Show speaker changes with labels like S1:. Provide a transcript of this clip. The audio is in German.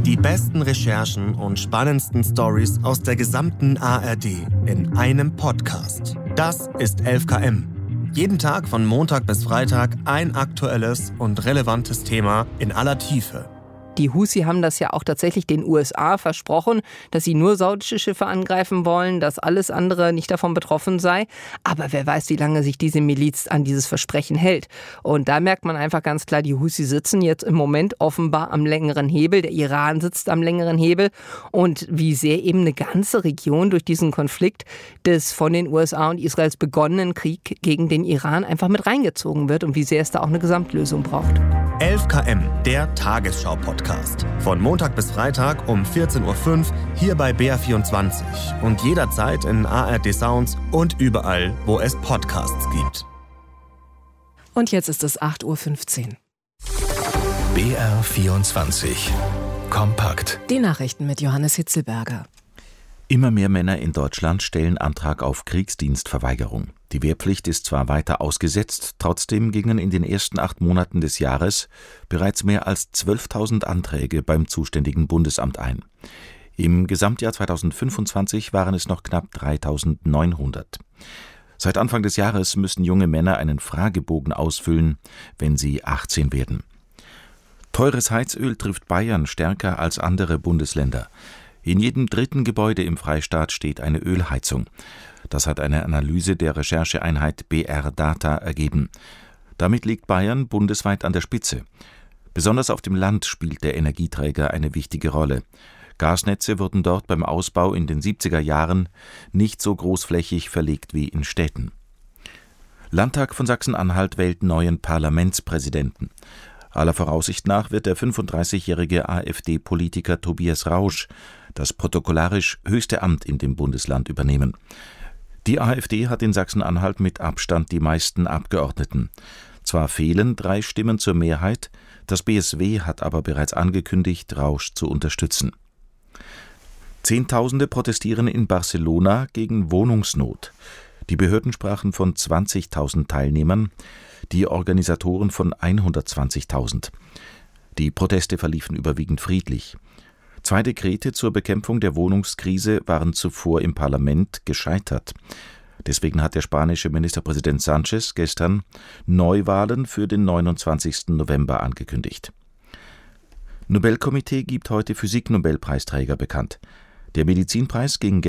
S1: Die besten Recherchen und spannendsten Stories aus der gesamten ARD in einem Podcast. Das ist 11KM. Jeden Tag von Montag bis Freitag ein aktuelles und relevantes Thema in aller Tiefe.
S2: Die Houthi haben das ja auch tatsächlich den USA versprochen, dass sie nur saudische Schiffe angreifen wollen, dass alles andere nicht davon betroffen sei. Aber wer weiß, wie lange sich diese Miliz an dieses Versprechen hält. Und da merkt man einfach ganz klar, die Houthi sitzen jetzt im Moment offenbar am längeren Hebel. Der Iran sitzt am längeren Hebel. Und wie sehr eben eine ganze Region durch diesen Konflikt des von den USA und Israels begonnenen Krieg gegen den Iran einfach mit reingezogen wird und wie sehr es da auch eine Gesamtlösung braucht.
S1: 11KM, der Tagesschau-Podcast. Von Montag bis Freitag um 14.05 Uhr hier bei BR24 und jederzeit in ARD Sounds und überall, wo es Podcasts gibt.
S3: Und jetzt ist es 8.15 Uhr.
S4: BR24 Kompakt.
S3: Die Nachrichten mit Johannes Hitzelberger.
S5: Immer mehr Männer in Deutschland stellen Antrag auf Kriegsdienstverweigerung. Die Wehrpflicht ist zwar weiter ausgesetzt, trotzdem gingen in den ersten 8 Monaten des Jahres bereits mehr als 12.000 Anträge beim zuständigen Bundesamt ein. Im Gesamtjahr 2025 waren es noch knapp 3.900. Seit Anfang des Jahres müssen junge Männer einen Fragebogen ausfüllen, wenn sie 18 werden. Teures Heizöl trifft Bayern stärker als andere Bundesländer. In jedem 3. Gebäude im Freistaat steht eine Ölheizung. Das hat eine Analyse der Rechercheeinheit BR Data ergeben. Damit liegt Bayern bundesweit an der Spitze. Besonders auf dem Land spielt der Energieträger eine wichtige Rolle. Gasnetze wurden dort beim Ausbau in den 70er Jahren nicht so großflächig verlegt wie in Städten. Landtag von Sachsen-Anhalt wählt neuen Parlamentspräsidenten. Aller Voraussicht nach wird der 35-jährige AfD-Politiker Tobias Rausch das protokollarisch höchste Amt in dem Bundesland übernehmen. Die AfD hat in Sachsen-Anhalt mit Abstand die meisten Abgeordneten. Zwar fehlen 3 Stimmen zur Mehrheit, das BSW hat aber bereits angekündigt, Rausch zu unterstützen. Zehntausende protestieren in Barcelona gegen Wohnungsnot. Die Behörden sprachen von 20.000 Teilnehmern, die Organisatoren von 120.000. Die Proteste verliefen überwiegend friedlich. 2 Dekrete zur Bekämpfung der Wohnungskrise waren zuvor im Parlament gescheitert. Deswegen hat der spanische Ministerpräsident Sánchez gestern Neuwahlen für den 29. November angekündigt. Nobelkomitee gibt heute Physik-Nobelpreisträger bekannt. Der Medizinpreis ging